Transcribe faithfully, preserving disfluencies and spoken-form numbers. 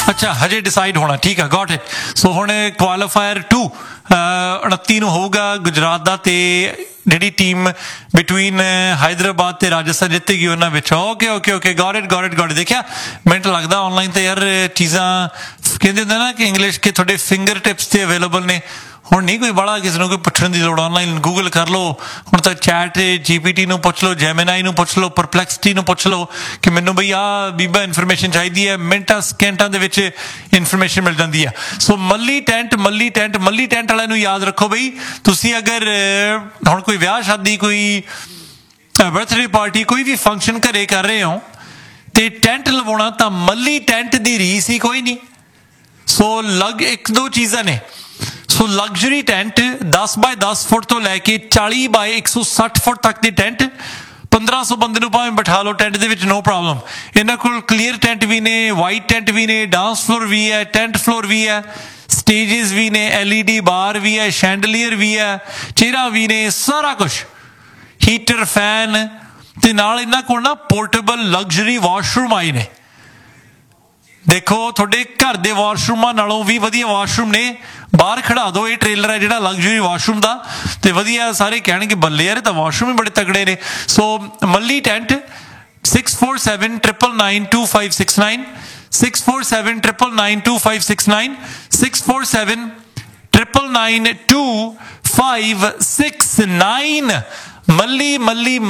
अच्छा हजे डिसाइड होना, ठीक है, गॉट इट। सो हुण क्वालीफायर टू उनती नूं होऊगा गुजरात दा ते ਜਿਹੜੀ ਟੀਮ ਬਿਟਵੀਨ हैदराबाद ਤੇ ਰਾਜਸਥਾਨ ਜਿੱਤੇਗੀ ਉਹਨਾਂ ਵਿੱਚ। Okay okay okay got it got it got it. देखिया ਮੈਨੂੰ ਲੱਗਦਾ ਆਨਲਾਈਨ ਤੇ ਯਾਰ ਚੀਜ਼ਾਂ ਕਹਿੰਦੇ ਹੁੰਦੇ ਨਾ ਕਿ ਇੰਗਲਿਸ਼ ਕੇ ਤੁਹਾਡੇ ਫਿੰਗਰ ਟਿਪਸ ਤੇ ਅਵੇਲੇਬਲ ਨੇ। ਹੁਣ ਨਹੀਂ ਕੋਈ ਬੜਾ ਕਿਸੇ ਨੂੰ ਕੋਈ ਪੁੱਛਣ ਦੀ ਲੋੜ, ਆਨਲਾਈਨ ਗੂਗਲ ਕਰ ਲਓ। ਹੁਣ ਤਾਂ ਚੈਟ ਜੀਪੀਟੀ ਨੂੰ ਪੁੱਛ ਲਓ, ਜੈਮੀਨਾਈ ਨੂੰ ਪੁੱਛ ਲਓ, ਪਰਪਲੈਕਸਿਟੀ ਨੂੰ ਪੁੱਛ ਲਓ ਕਿ ਮੈਨੂੰ ਬਈ ਆਹ ਬੀਬਾ ਇਨਫੋਰਮੇਸ਼ਨ ਚਾਹੀਦੀ ਹੈ, ਮਿੰਟਾਂ ਸਕਿੰਟਾਂ ਦੇ ਵਿੱਚ ਇਨਫੋਰਮੇਸ਼ਨ ਮਿਲ ਜਾਂਦੀ ਆ। ਸੋ ਮੱਲੀ ਟੈਂਟ ਮੱਲੀ ਟੈਂਟ ਮੱਲੀ ਟੈਂਟ ਵਾਲਿਆਂ ਨੂੰ ਯਾਦ ਰੱਖੋ ਬਈ, ਤੁਸੀਂ ਅਗਰ ਹੁਣ ਕੋਈ ਵਿਆਹ ਸ਼ਾਦੀ, ਕੋਈ ਬਰਥਡੇ ਪਾਰਟੀ, ਕੋਈ ਵੀ ਫੰਕਸ਼ਨ ਘਰੇ ਕਰ ਰਹੇ ਹੋ ਤੇ ਟੈਂਟ ਲਵਾਉਣਾ ਤਾਂ ਮੱਲੀ ਟੈਂਟ ਦੀ ਰੀਸ ਹੀ ਕੋਈ ਨਹੀਂ। ਸੋ ਲਗ ਇੱਕ ਦੋ ਚੀਜ਼ਾਂ ਨੇ। ਸੋ ਲਗਜ਼ਰੀ ਟੈਂਟ ਦਸ ਬਾਏ ਦਸ ਫੁੱਟ ਤੋਂ ਲੈ ਕੇ ਚਾਲੀ ਬਾਏ ਇੱਕ ਸੌ ਸੱਠ ਫੁੱਟ ਤੱਕ ਦੀ ਟੈਂਟ, ਪੰਦਰਾਂ ਸੌ ਬੰਦੇ ਨੂੰ ਭਾਵੇਂ ਬਿਠਾ ਲਓ ਟੈਂਟ ਦੇ ਵਿੱਚ, ਨੋ ਪ੍ਰੋਬਲਮ। ਇਹਨਾਂ ਕੋਲ ਕਲੀਅਰ ਟੈਂਟ ਵੀ ਨੇ, ਵਾਈਟ ਟੈਂਟ ਵੀ ਨੇ, ਡਾਂਸ ਫਲੋਰ ਵੀ ਹੈ, ਟੈਂਟ ਫਲੋਰ ਵੀ ਹੈ, ਸਟੇਜਿਸ ਵੀ ਨੇ, ਐਲ ਈ ਡੀ ਬਾਰ ਵੀ ਹੈ, ਸ਼ੈਂਡਲੀਅਰ ਵੀ ਹੈ, ਚੇਅਰਾਂ ਵੀ ਨੇ, ਸਾਰਾ ਕੁਛ, ਹੀਟਰ, ਫੈਨ ਤੇ ਨਾਲ ਇਹਨਾਂ ਕੋਲ ਨਾ ਪੋਰਟੇਬਲ ਲਗਜ਼ਰੀ ਵਾਸ਼ਰੂਮ ਆਏ ਨੇ। ਦੇਖੋ ਤੁਹਾਡੇ ਘਰ ਦੇ ਵਾਸ਼ਰੂਮਾਂ ਨਾਲੋਂ ਵੀ ਵਧੀਆ ਵਾਸ਼ਰੂਮ ਨੇ, ਬਾਹਰ ਖੜਾ ਦਿਓ। ਇਹ ਟ੍ਰੇਲਰ ਹੈ ਜਿਹੜਾ ਲਗਜ਼ਰੀ ਵਾਸ਼ਰੂਮ ਦਾ, ਤੇ ਵਧੀਆ ਸਾਰੇ ਕਹਿਣਗੇ ਬੱਲੇ ਯਾਰ ਇਹ ਤਾਂ ਵਾਸ਼ਰੂਮ ਵੀ ਬੜੇ ਤਗੜੇ ਨੇ। ਸੋ ਮੱਲੀ tent six four seven triple nine to five six nine six four seven triple nine to five six nine six four seven triple nine to five six nine. ਮੱਲੀ ਮੱਲੀ